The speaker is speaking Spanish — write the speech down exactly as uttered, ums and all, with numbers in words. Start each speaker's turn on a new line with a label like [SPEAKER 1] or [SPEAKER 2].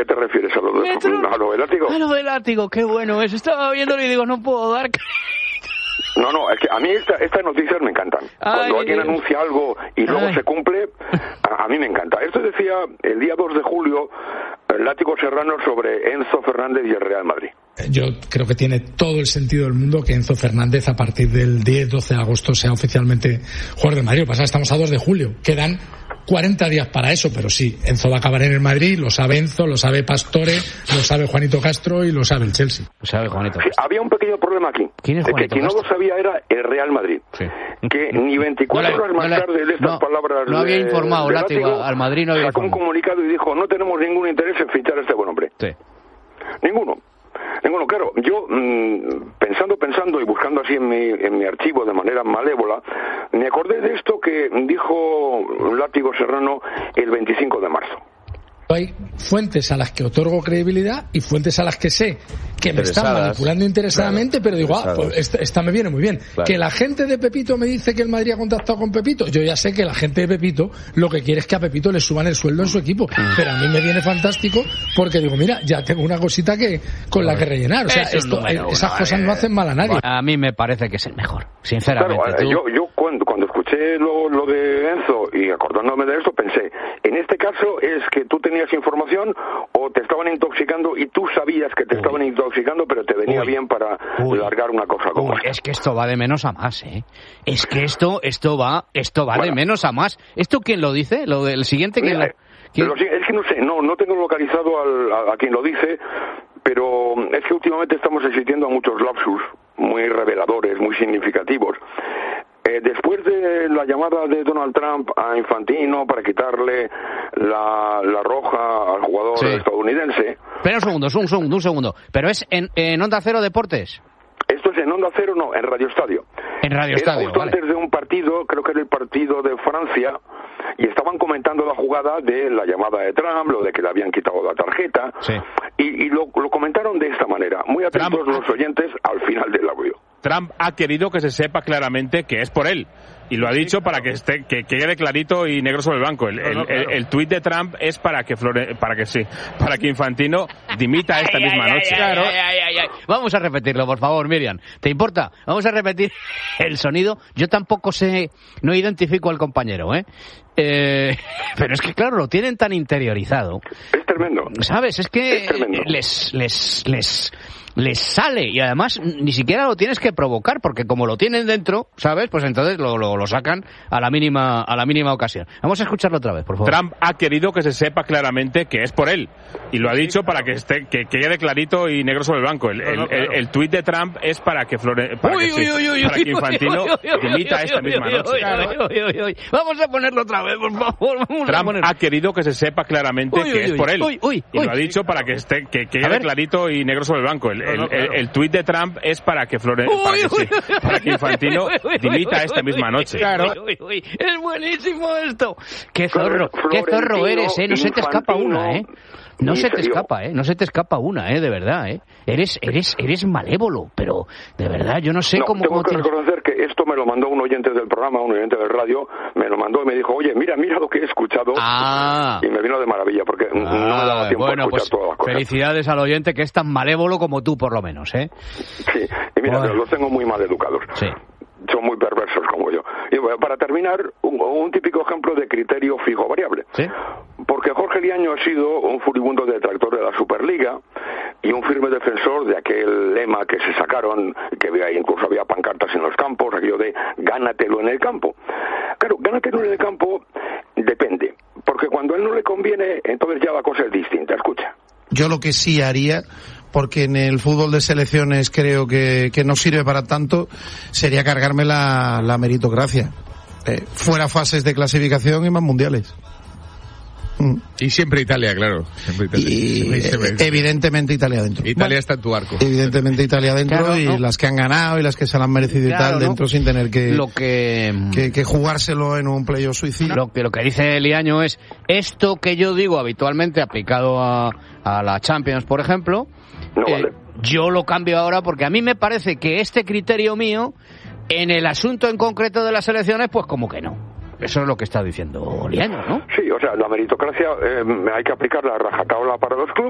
[SPEAKER 1] qué te refieres? ¿A lo, de, ¿A lo del látigo?
[SPEAKER 2] A lo del látigo, qué bueno es. Estaba viéndolo y digo, no puedo dar...
[SPEAKER 1] No, no, es que a mí esta, estas noticias me encantan. Ay, Cuando alguien Dios. anuncia algo y luego Ay. se cumple, a, a mí me encanta. Esto decía el día dos de julio el Látigo Serrano sobre Enzo Fernández y el Real Madrid.
[SPEAKER 3] Yo creo que tiene todo el sentido del mundo que Enzo Fernández a partir del diez doce de agosto sea oficialmente jugador del Madrid. Lo que pasa es que estamos a dos de julio. Quedan cuarenta días para eso, pero sí, Enzo va a acabar en el Madrid, lo sabe Enzo, lo sabe Pastore, lo sabe Juanito Castro y lo sabe el Chelsea.
[SPEAKER 2] Lo sabe Juanito
[SPEAKER 1] sí, había un pequeño problema aquí.
[SPEAKER 2] ¿Quién es Juanito
[SPEAKER 1] que quien
[SPEAKER 2] Castro?
[SPEAKER 1] no lo sabía era el Real Madrid. Sí. Que ni veinticuatro
[SPEAKER 2] no
[SPEAKER 1] horas más
[SPEAKER 2] no
[SPEAKER 1] tarde de estas
[SPEAKER 2] no,
[SPEAKER 1] palabras
[SPEAKER 2] no había
[SPEAKER 1] de,
[SPEAKER 2] informado
[SPEAKER 1] de
[SPEAKER 2] Látigo,
[SPEAKER 1] Látigo,
[SPEAKER 2] al Madrid no había
[SPEAKER 1] sacó
[SPEAKER 2] informado.
[SPEAKER 1] un comunicado y dijo, no tenemos ningún interés en fichar a este buen hombre.
[SPEAKER 2] Sí.
[SPEAKER 1] Ninguno. Ninguno, claro. Yo, mmm, pensando, pensando y buscando así en mi, en mi archivo de manera malévola, me acordé de esto que dijo Látigo Serrano el veinticinco de marzo.
[SPEAKER 3] Hay fuentes a las que otorgo credibilidad y fuentes a las que sé que me están manipulando interesadamente, claro, pero digo, ah, pues esta, esta me viene muy bien. Claro. Que la gente de Pepito me dice que el Madrid ha contactado con Pepito, yo ya sé que la gente de Pepito lo que quiere es que a Pepito le suban el sueldo en su equipo, mm. pero a mí me viene fantástico porque digo, mira, ya tengo una cosita que con la que rellenar, o sea, esto, número, esas cosas eh, no hacen mal a nadie.
[SPEAKER 2] A mí me parece que es el mejor, sinceramente.
[SPEAKER 1] Claro, yo, yo cuando, cuando escuché lo, lo de Enzo y acordándome de esto pensé, en este caso es que tú tenías información o te estaban intoxicando y tú sabías que te Uy. estaban intoxicando, pero te venía Uy. bien para Uy. largar una cosa como
[SPEAKER 2] Uy, esta. Es que esto va de menos a más, ¿eh? Es que esto esto va esto va bueno. de menos a más. ¿Esto quién lo dice? Lo del siguiente que
[SPEAKER 1] Mira, lo, lo, es que no sé, no no tengo localizado al, a, a quien lo dice, pero es que últimamente estamos asistiendo a muchos lapsus muy reveladores, muy significativos. Eh, después de la llamada de Donald Trump a Infantino para quitarle la, la roja al jugador sí. estadounidense...
[SPEAKER 2] Espera un segundo, un segundo, un segundo. ¿Pero es en, en Onda Cero Deportes?
[SPEAKER 1] Esto es en Onda Cero, no, en Radio Estadio.
[SPEAKER 2] En Radio Estadio,
[SPEAKER 1] justo
[SPEAKER 2] vale.
[SPEAKER 1] antes de un partido, creo que era el partido de Francia, y estaban comentando la jugada de la llamada de Trump, lo de que le habían quitado la tarjeta,
[SPEAKER 2] sí.
[SPEAKER 1] y, y lo, lo comentaron de esta manera. Muy atentos Trump, los oyentes al final del audio.
[SPEAKER 4] Trump ha querido que se sepa claramente que es por él. Y lo ha dicho para que esté que, que quede clarito y negro sobre el blanco. El, el, el, el tuit de Trump es para que Flore, para que sí, para que Infantino dimita esta
[SPEAKER 2] ay,
[SPEAKER 4] misma
[SPEAKER 2] ay,
[SPEAKER 4] noche.
[SPEAKER 2] Ay, claro. ay, ay, ay, ay. Vamos a repetirlo, por favor, Miriam. ¿Te importa? Vamos a repetir el sonido. Yo tampoco sé, no identifico al compañero, ¿eh? Eh, pero es que claro, lo tienen tan interiorizado.
[SPEAKER 1] Es tremendo.
[SPEAKER 2] ¿Sabes? Es que
[SPEAKER 1] es
[SPEAKER 2] les les les les sale y además ni siquiera lo tienes que provocar porque como lo tienen dentro, ¿sabes? Pues entonces lo, lo, lo sacan a la mínima a la mínima ocasión. Vamos a escucharlo otra vez, por favor.
[SPEAKER 4] Trump ha querido que se sepa claramente que es por él y lo ha dicho para que esté que, que quede clarito y negro sobre el blanco. El, el, el, el tuit de Trump es para que Flore, para, uy, que, uy, sí, uy, para que Infantino dimita esta misma noche. Claro.
[SPEAKER 2] Vamos a ponerlo otra vez, por favor. Vamos
[SPEAKER 4] Trump
[SPEAKER 2] a ponerlo.
[SPEAKER 4] ha querido que se sepa claramente uy, que uy, es por él
[SPEAKER 2] uy, uy,
[SPEAKER 4] y
[SPEAKER 2] uy.
[SPEAKER 4] lo ha dicho para que esté que, que quede clarito y negro sobre el blanco. El, el, el, el tuit de Trump es para que Flore, para que, sí, para que Infantino dimita esta misma noche.
[SPEAKER 2] Claro. Uy, uy, uy. Es buenísimo esto. Qué zorro, qué zorro eres, ¿eh? No se te escapa una, ¿eh? No se te escapa, ¿eh? No se te escapa una, ¿eh? De verdad, ¿eh? Eres eres eres malévolo, pero de verdad yo no sé
[SPEAKER 1] no,
[SPEAKER 2] cómo...
[SPEAKER 1] Tengo
[SPEAKER 2] cómo
[SPEAKER 1] que
[SPEAKER 2] te...
[SPEAKER 1] reconocer que esto me lo mandó un oyente del programa, un oyente del radio, me lo mandó y me dijo, oye, mira, mira lo que he escuchado.
[SPEAKER 2] Ah.
[SPEAKER 1] Y me vino de maravilla, porque ah, no me daba tiempo
[SPEAKER 2] bueno,
[SPEAKER 1] a escuchar
[SPEAKER 2] pues,
[SPEAKER 1] todas las cosas.
[SPEAKER 2] Felicidades al oyente que es tan malévolo como tú, por lo menos, ¿eh?
[SPEAKER 1] Sí, y mira, bueno. los tengo muy mal educados.
[SPEAKER 2] Sí.
[SPEAKER 1] Son muy perversos como yo. Y bueno, para terminar, un, un típico ejemplo de criterio fijo variable.
[SPEAKER 2] ¿Sí?
[SPEAKER 1] Porque Jorge Liaño ha sido un furibundo detractor de la Superliga y un firme defensor de aquel lema que se sacaron, que había, incluso había pancartas en los campos, aquello de gánatelo en el campo. Claro, gánatelo en el campo depende, porque cuando a él no le conviene, entonces ya la cosa es distinta. Escucha.
[SPEAKER 5] Yo lo que sí haría, porque en el fútbol de selecciones creo que, que no sirve para tanto, sería cargarme la, la meritocracia. Eh, fuera fases de clasificación y más mundiales.
[SPEAKER 6] Mm. Y siempre Italia, claro. Siempre Italia.
[SPEAKER 5] Y siempre, evidentemente Italia dentro.
[SPEAKER 6] Italia bueno, está en tu arco.
[SPEAKER 5] Evidentemente Italia dentro, claro, y ¿no? las que han ganado y las que se lo han merecido claro, y tal, ¿no? dentro sin tener que,
[SPEAKER 2] lo que...
[SPEAKER 5] que, que jugárselo en un playoff suicida.
[SPEAKER 2] Lo que, lo que dice Liaño es esto que yo digo habitualmente aplicado a, a la Champions, por ejemplo,
[SPEAKER 1] no
[SPEAKER 2] eh,
[SPEAKER 1] vale.
[SPEAKER 2] yo lo cambio ahora porque a mí me parece que este criterio mío en el asunto en concreto de las elecciones, pues como que no. Eso es lo que está diciendo Liaño, ¿no?
[SPEAKER 1] Sí, o sea, la meritocracia eh, hay que aplicarla a rajatabla para los clubes.